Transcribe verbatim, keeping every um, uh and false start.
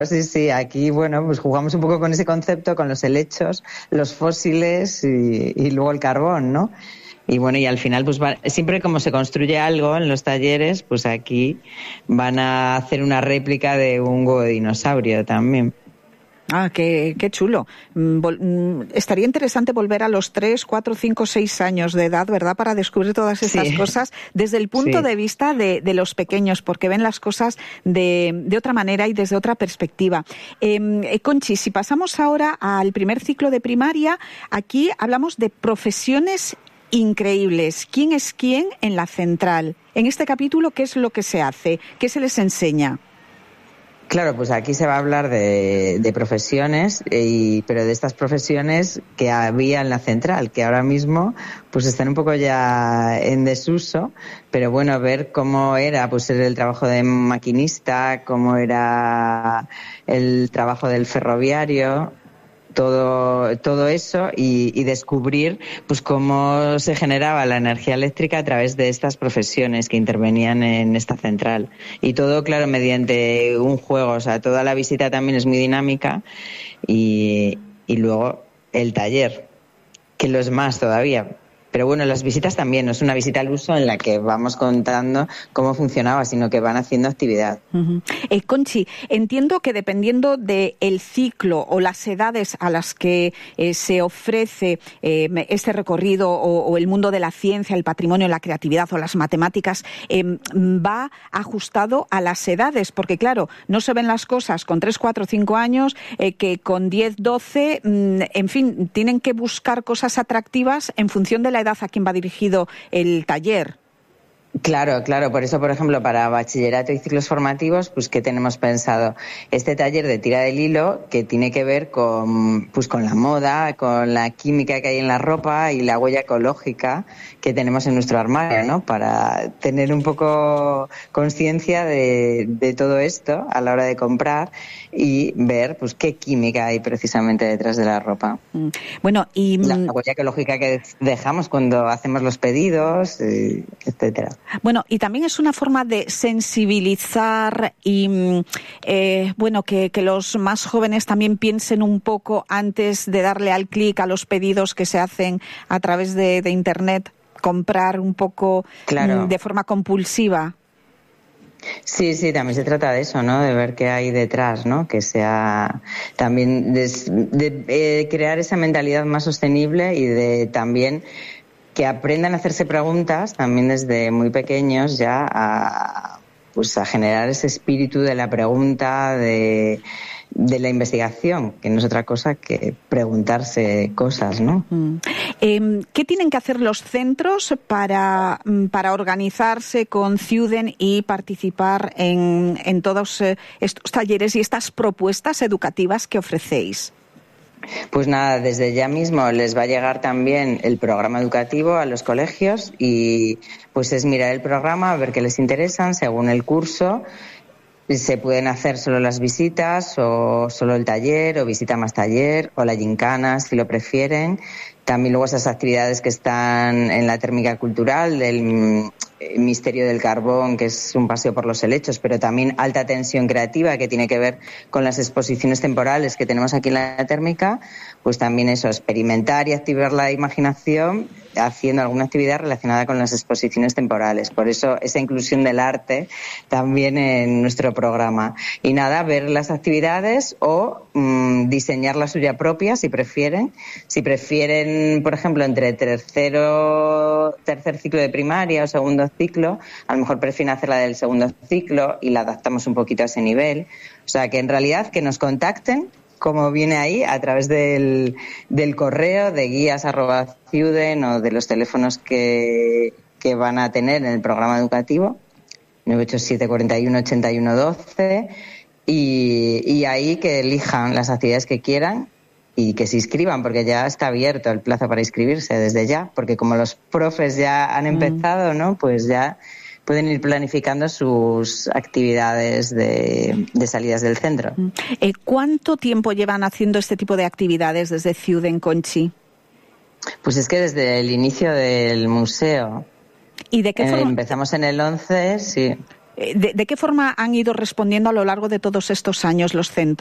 sí, sí, aquí, bueno, pues jugamos un poco con ese concepto, con los helechos, los fósiles y, y luego el carbón, ¿no? Y bueno, y al final, pues va, siempre como se construye algo en los talleres, pues aquí van a hacer una réplica de un huevo de dinosaurio también. Ah, qué, qué chulo. Estaría interesante volver a los tres, cuatro, cinco, seis años de edad, ¿verdad? Para descubrir todas estas sí. cosas desde el punto sí. de vista de, de los pequeños, porque ven las cosas de, de otra manera y desde otra perspectiva. Eh, Conchi, si pasamos ahora al primer ciclo de primaria, aquí hablamos de profesiones increíbles. ¿Quién es quién en la central? En este capítulo, ¿qué es lo que se hace? ¿Qué se les enseña? Claro, pues aquí se va a hablar de, de profesiones, y, pero de estas profesiones que había en la central, que ahora mismo pues están un poco ya en desuso, pero bueno, ver cómo era pues el trabajo de maquinista, cómo era el trabajo del ferroviario, todo todo eso y, y descubrir pues cómo se generaba la energía eléctrica a través de estas profesiones que intervenían en esta central, y todo claro mediante un juego, o sea, toda la visita también es muy dinámica, y, y luego el taller, que lo es más todavía. Pero bueno, las visitas también, no es una visita al uso en la que vamos contando cómo funcionaba, sino que van haciendo actividad. Uh-huh. Eh, Conchi, entiendo que dependiendo del ciclo o las edades a las que eh, se ofrece eh, este recorrido o, o el mundo de la ciencia, el patrimonio, la creatividad o las matemáticas, eh, va ajustado a las edades, porque claro, no se ven las cosas con tres, cuatro, cinco años, eh, que con diez, doce, mm, en fin, tienen que buscar cosas atractivas en función de la edad a quien va dirigido el taller. Claro, claro. Por eso, por ejemplo, para bachillerato y ciclos formativos, pues ¿qué tenemos pensado? Este taller de tira del hilo, que tiene que ver con, pues con la moda, con la química que hay en la ropa y la huella ecológica que tenemos en nuestro armario, ¿no? Para tener un poco conciencia de, de todo esto a la hora de comprar y ver, pues, qué química hay precisamente detrás de la ropa. Bueno, y la, la huella ecológica que dejamos cuando hacemos los pedidos, eh, etcétera. Bueno, y también es una forma de sensibilizar y, eh, bueno, que, que los más jóvenes también piensen un poco antes de darle al clic a los pedidos que se hacen a través de, de Internet, comprar un poco claro. de forma compulsiva. Sí, sí, también se trata de eso, ¿no? De ver qué hay detrás, ¿no? Que sea también de, de eh, crear esa mentalidad más sostenible y de también que aprendan a hacerse preguntas también desde muy pequeños ya a, pues a generar ese espíritu de la pregunta, de, de la investigación, que no es otra cosa que preguntarse cosas, ¿no? Mm. Eh, ¿Qué tienen que hacer los centros para, para organizarse con Ciuden y participar en, en todos estos talleres y estas propuestas educativas que ofrecéis? Pues nada, desde ya mismo les va a llegar también el programa educativo a los colegios y pues es mirar el programa, ver qué les interesan según el curso. Se pueden hacer solo las visitas o solo el taller o visita más taller o la gincana si lo prefieren. También luego esas actividades que están en la térmica cultural del Misterio del Carbón, que es un paseo por los helechos, pero también alta tensión creativa, que tiene que ver con las exposiciones temporales que tenemos aquí en la térmica, pues también eso, experimentar y activar la imaginación haciendo alguna actividad relacionada con las exposiciones temporales. Por eso esa inclusión del arte también en nuestro programa. Y nada, ver las actividades o mmm, diseñar la suya propia si prefieren. Si prefieren, por ejemplo, entre tercero, tercer ciclo de primaria o segundo ciclo, a lo mejor prefieren hacer la del segundo ciclo y la adaptamos un poquito a ese nivel. O sea, que en realidad que nos contacten, como viene ahí, a través del, del correo de guías arroba ciuden o de los teléfonos que, que van a tener en el programa educativo, nueve ocho siete, cuarenta y uno, ochenta y uno, doce, y, y ahí que elijan las actividades que quieran y que se inscriban, porque ya está abierto el plazo para inscribirse desde ya, porque como los profes ya han empezado, ¿no? Pues ya pueden ir planificando sus actividades de, de salidas del centro. Eh, ¿Cuánto tiempo llevan haciendo este tipo de actividades desde Ciuden, Conchi? Pues es que desde el inicio del museo. ¿Y de qué forma? Empezamos en el once, sí. ¿De, de qué forma han ido respondiendo a lo largo de todos estos años los centros?